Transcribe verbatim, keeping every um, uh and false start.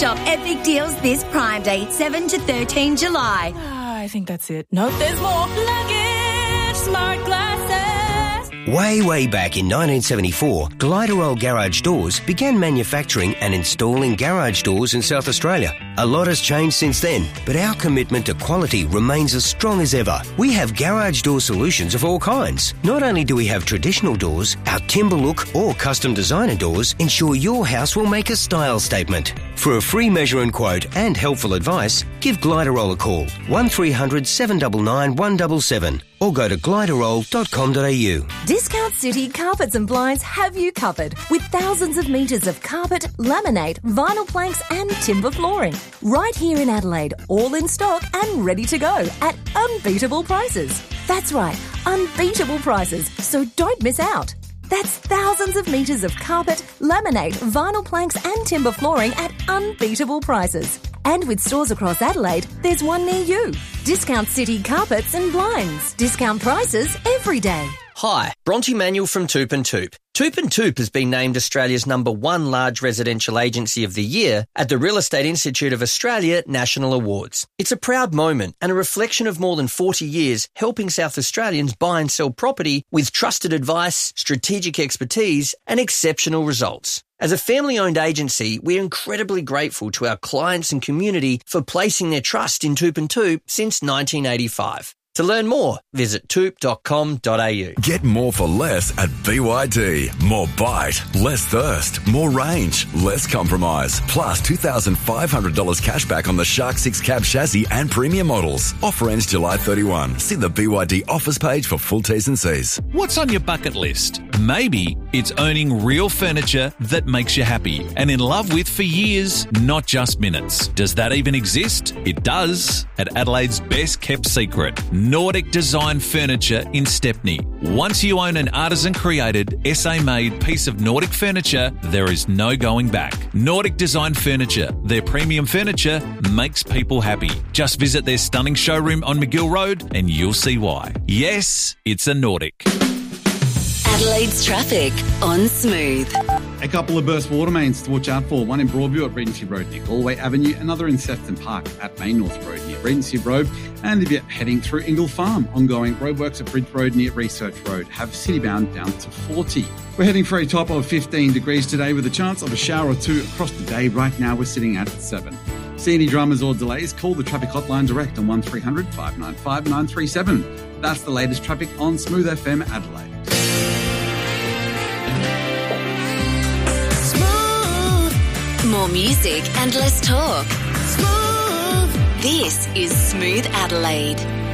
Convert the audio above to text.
Shop epic deals this Prime Day, seven to thirteen July. I think that's it. Nope, there's more. Luggage, smart glasses. Way, way back in nineteen seventy-four, Gliderol Garage Doors began manufacturing and installing garage doors in South Australia. A lot has changed since then, but our commitment to quality remains as strong as ever. We have garage door solutions of all kinds. Not only do we have traditional doors, our timber look or custom designer doors ensure your house will make a style statement. For a free measure and quote and helpful advice, give Gliderol a call, one three hundred seven nine nine one seven seven, or go to gliderol dot com dot a u. Discount City Carpets and Blinds have you covered with thousands of metres of carpet, laminate, vinyl planks and timber flooring. Right here in Adelaide, all in stock and ready to go at unbeatable prices. That's right, unbeatable prices, so don't miss out. That's thousands of metres of carpet, laminate, vinyl planks and timber flooring at unbeatable prices. And with stores across Adelaide, there's one near you. Discount City Carpets and Blinds. Discount prices every day. Hi, Bronte Manuel from Toop and Toop. Toop and Toop has been named Australia's number one large residential agency of the year at the Real Estate Institute of Australia National Awards. It's a proud moment and a reflection of more than forty years helping South Australians buy and sell property with trusted advice, strategic expertise and exceptional results. As a family-owned agency, we're incredibly grateful to our clients and community for placing their trust in Toop and Toop since nineteen eighty-five. To learn more, visit toop dot com dot a u. Get more for less at B Y D. More bite, less thirst, more range, less compromise. Plus two thousand five hundred dollars cash back on the Shark six cab chassis and premium models. Offer ends July thirty-first. See the B Y D offers page for full T's and C's. What's on your bucket list? Maybe it's owning real furniture that makes you happy and in love with for years, not just minutes. Does that even exist? It does. At Adelaide's best kept secret, Nordic Design Furniture in Stepney. Once you own an artisan-created, S A-made piece of Nordic furniture, there is no going back. Nordic Design Furniture. Their premium furniture makes people happy. Just visit their stunning showroom on McGill Road and you'll see why. Yes, it's a Nordic. Adelaide's traffic on Smooth. A couple of burst water mains to watch out for. One in Broadview at Regency Road near Galway Avenue, another in Sefton Park at Main North Road near Regency Road. And if you're heading through Ingle Farm, ongoing roadworks at Bridge Road near Research Road have citybound down to forty. We're heading for a top of fifteen degrees today with a chance of a shower or two across the day. Right now we're sitting at seven. See any dramas or delays? Call the traffic hotline direct on one three hundred five nine five nine three seven. That's the latest traffic on Smooth F M Adelaide. More music and less talk. Smooth. This is Smooth Adelaide.